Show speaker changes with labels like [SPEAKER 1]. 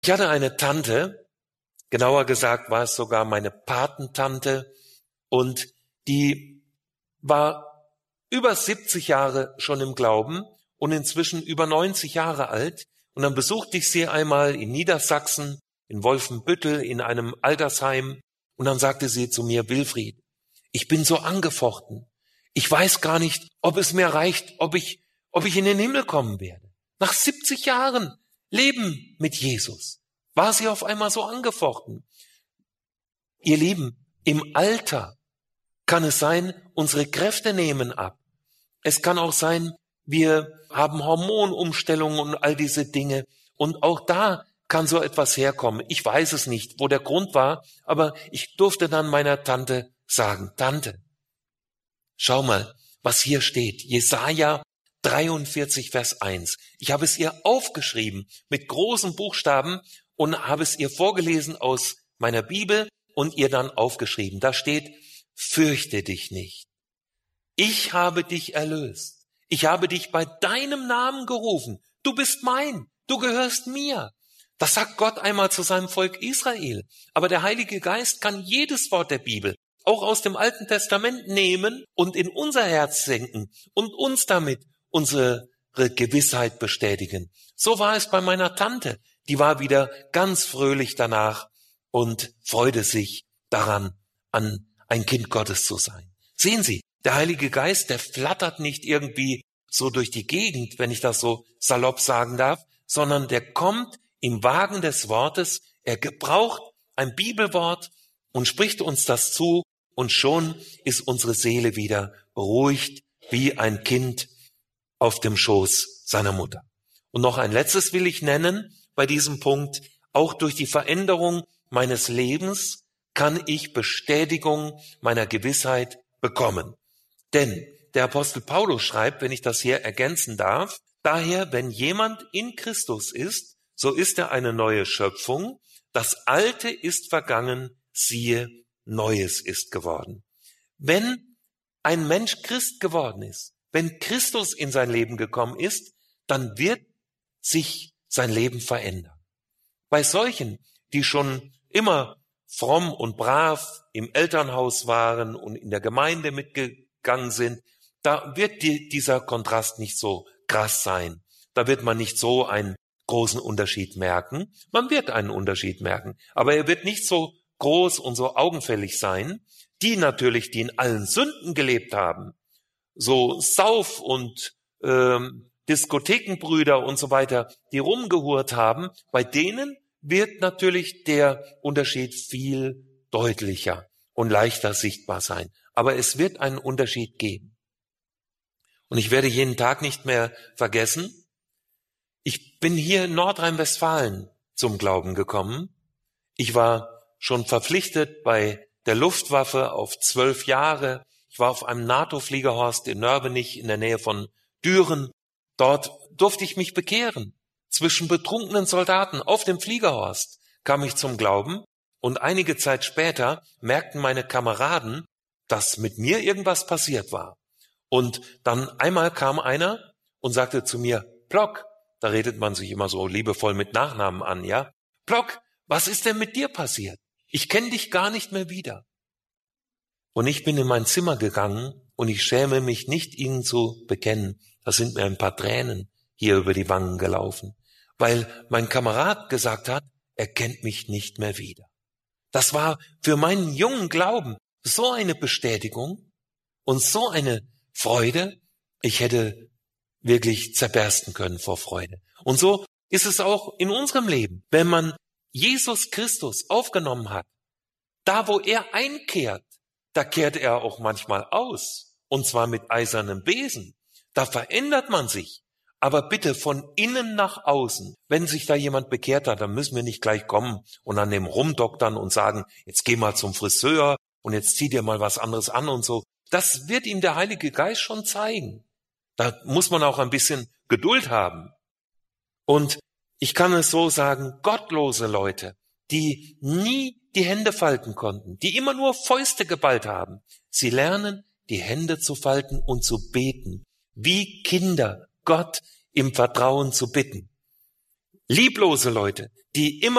[SPEAKER 1] Ich hatte eine Tante, genauer gesagt war es sogar meine Patentante, und die war über 70 Jahre schon im Glauben und inzwischen über 90 Jahre alt. Und dann besuchte ich sie einmal in Niedersachsen, in Wolfenbüttel, in einem Altersheim. Und dann sagte sie zu mir: Wilfried, ich bin so angefochten. Ich weiß gar nicht, ob es mir reicht, ob ich in den Himmel kommen werde. Nach 70 Jahren Leben mit Jesus war sie auf einmal so angefochten. Ihr Lieben, im Alter kann es sein, unsere Kräfte nehmen ab. Es kann auch sein, wir haben Hormonumstellungen und all diese Dinge. Und auch da kann so etwas herkommen. Ich weiß es nicht, wo der Grund war, aber ich durfte dann meiner Tante sagen: Tante, schau mal, was hier steht. Jesaja 43, Vers 1. Ich habe es ihr aufgeschrieben mit großen Buchstaben und habe es ihr vorgelesen aus meiner Bibel und ihr dann aufgeschrieben. Da steht: Fürchte dich nicht. Ich habe dich erlöst. Ich habe dich bei deinem Namen gerufen. Du bist mein. Du gehörst mir. Das sagt Gott einmal zu seinem Volk Israel. Aber der Heilige Geist kann jedes Wort der Bibel, auch aus dem Alten Testament, nehmen und in unser Herz senken und uns damit unsere Gewissheit bestätigen. So war es bei meiner Tante. Die war wieder ganz fröhlich danach und freute sich daran, an ein Kind Gottes zu sein. Sehen Sie, der Heilige Geist, der flattert nicht irgendwie so durch die Gegend, wenn ich das so salopp sagen darf, sondern der kommt im Wagen des Wortes. Er gebraucht ein Bibelwort und spricht uns das zu, und schon ist unsere Seele wieder beruhigt wie ein Kind auf dem Schoß seiner Mutter. Und noch ein letztes will ich nennen bei diesem Punkt: Auch durch die Veränderung meines Lebens kann ich Bestätigung meiner Gewissheit bekommen. Denn der Apostel Paulus schreibt, wenn ich das hier ergänzen darf: Daher, wenn jemand in Christus ist, so ist er eine neue Schöpfung. Das Alte ist vergangen, siehe, Neues ist geworden. Wenn ein Mensch Christ geworden ist, wenn Christus in sein Leben gekommen ist, dann wird sich sein Leben verändern. Bei solchen, die schon immer fromm und brav im Elternhaus waren und in der Gemeinde mitgegangen sind, da wird dieser Kontrast nicht so krass sein. Da wird man nicht so einen großen Unterschied merken. Man wird einen Unterschied merken, aber er wird nicht so groß und so augenfällig sein. Die natürlich, die in allen Sünden gelebt haben, so Sauf- und Diskothekenbrüder und so weiter, die rumgehurt haben, bei denen wird natürlich der Unterschied viel deutlicher und leichter sichtbar sein. Aber es wird einen Unterschied geben. Und ich werde jeden Tag nicht mehr vergessen, ich bin hier in Nordrhein-Westfalen zum Glauben gekommen. Ich war schon verpflichtet bei der Luftwaffe auf 12 Jahre. Ich war auf einem NATO-Fliegerhorst in Nörbenich in der Nähe von Düren. Dort durfte ich mich bekehren. Zwischen betrunkenen Soldaten auf dem Fliegerhorst kam ich zum Glauben, und einige Zeit später merkten meine Kameraden, dass mit mir irgendwas passiert war. Und dann einmal kam einer und sagte zu mir: Plock, da redet man sich immer so liebevoll mit Nachnamen an, ja? Plock, was ist denn mit dir passiert? Ich kenne dich gar nicht mehr wieder. Und ich bin in mein Zimmer gegangen und ich schäme mich nicht, Ihnen zu bekennen. Da sind mir ein paar Tränen hier über die Wangen gelaufen, weil mein Kamerad gesagt hat, er kennt mich nicht mehr wieder. Das war für meinen jungen Glauben so eine Bestätigung und so eine Freude. Ich hätte wirklich zerbersten können vor Freude. Und so ist es auch in unserem Leben. Wenn man Jesus Christus aufgenommen hat, da wo er einkehrt, da kehrt er auch manchmal aus. Und zwar mit eisernem Besen. Da verändert man sich. Aber bitte von innen nach außen. Wenn sich da jemand bekehrt hat, dann müssen wir nicht gleich kommen und an dem rumdoktern und sagen, jetzt geh mal zum Friseur und jetzt zieh dir mal was anderes an und so. Das wird ihm der Heilige Geist schon zeigen. Da muss man auch ein bisschen Geduld haben. Und ich kann es so sagen, gottlose Leute, die nie die Hände falten konnten, die immer nur Fäuste geballt haben, sie lernen, die Hände zu falten und zu beten, wie Kinder Gott im Vertrauen zu bitten. Lieblose Leute, die immer